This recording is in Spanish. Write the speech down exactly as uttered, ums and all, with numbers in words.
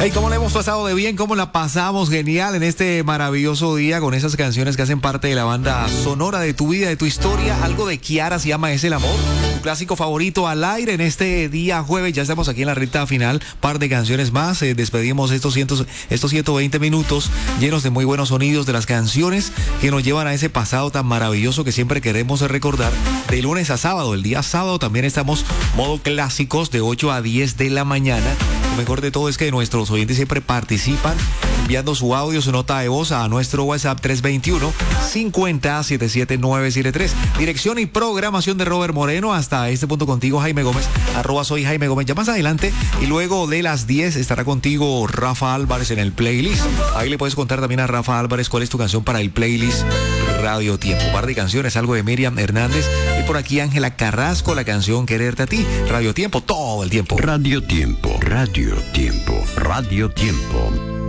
Hey, ¿cómo le hemos pasado de bien? ¿Cómo la pasamos genial en este maravilloso día con esas canciones que hacen parte de la banda sonora de tu vida, de tu historia? Algo de Kiara se llama Es el Amor. Tu clásico favorito al aire en este día jueves. Ya estamos aquí en la recta final. Par de canciones más. Eh, despedimos estos, cientos, estos ciento veinte minutos llenos de muy buenos sonidos de las canciones que nos llevan a ese pasado tan maravilloso que siempre queremos recordar. De lunes a sábado. El día sábado también estamos modo clásicos de ocho a diez de la mañana. Lo mejor de todo es que nuestros oyentes siempre participan enviando su audio, su nota de voz a nuestro WhatsApp tres dos uno, cinco cero, siete siete nueve siete tres. Dirección y programación de Robert Moreno. Hasta este punto contigo, Jaime Gómez, arroba soy Jaime Gómez. Ya más adelante y luego de las diez estará contigo Rafa Álvarez en el playlist. Ahí le puedes contar también a Rafa Álvarez cuál es tu canción para el playlist Radio Tiempo. Un par de canciones, algo de Miriam Hernández y por aquí Ángela Carrasco, la canción Quererte a ti. Radio Tiempo todo el tiempo. Radio Tiempo, Radio Tiempo, Radio Tiempo.